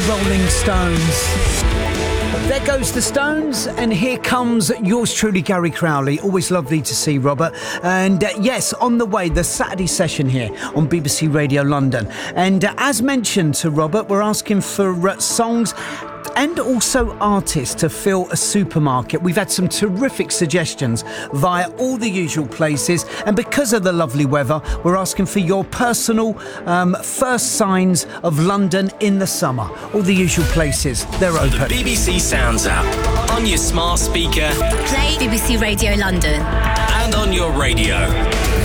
Rolling Stones. There goes the Stones, and here comes yours truly, Gary Crowley. Always lovely to see Robert. And yes, on the way, the Saturday session here on BBC Radio London. And as mentioned to Robert, we're asking for songs and also artists to fill a supermarket. We've had some terrific suggestions via all the usual places, and because of the lovely weather, we're asking for your personal first signs of London in the summer. All the usual places, they're open. The BBC Sounds app, on your smart speaker, play BBC Radio London, and on your radio.